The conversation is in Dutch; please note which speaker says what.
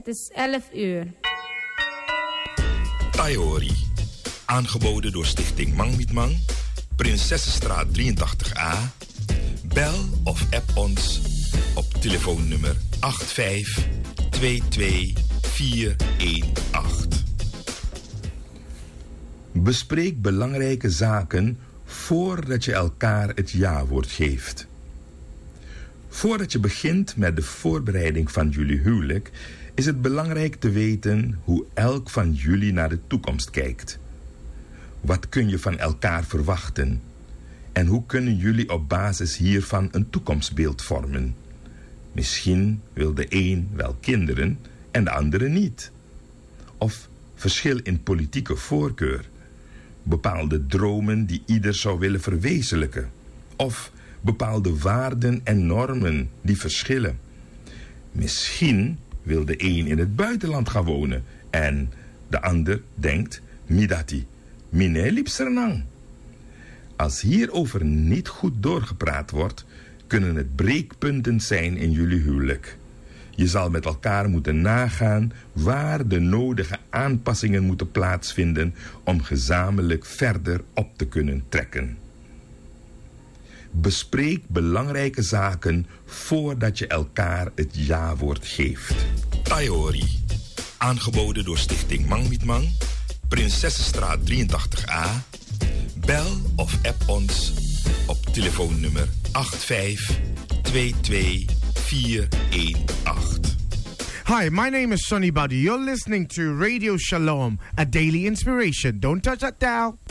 Speaker 1: Het is 11 uur.
Speaker 2: Taiori. Aangeboden door Stichting Mang Mit Mang, Prinsessenstraat 83A. Bel of app ons op telefoonnummer 8522418. Bespreek belangrijke zaken voordat je elkaar het ja-woord geeft. Voordat je begint met de voorbereiding van jullie huwelijk, is het belangrijk te weten hoe elk van jullie naar de toekomst kijkt. Wat kun je van elkaar verwachten? En hoe kunnen jullie op basis hiervan een toekomstbeeld vormen? Misschien wil de een wel kinderen en de andere niet. Of verschil in politieke voorkeur. Bepaalde dromen die ieder zou willen verwezenlijken. Of bepaalde waarden en normen die verschillen. Misschien wil de een in het buitenland gaan wonen en de ander denkt, midati, mine lipsernang. Als hierover niet goed doorgepraat wordt, kunnen het breekpunten zijn in jullie huwelijk. Je zal met elkaar moeten nagaan waar de nodige aanpassingen moeten plaatsvinden om gezamenlijk verder op te kunnen trekken. Bespreek belangrijke zaken voordat je elkaar het ja-woord geeft. Taiori. Aangeboden door Stichting Mang Mit Mang, Prinsessenstraat 83A. Bel of app ons op telefoonnummer 8522418.
Speaker 3: Hi, my name is Sonny Buddy. You're listening to Radio Shalom, a daily inspiration. Don't touch that dial.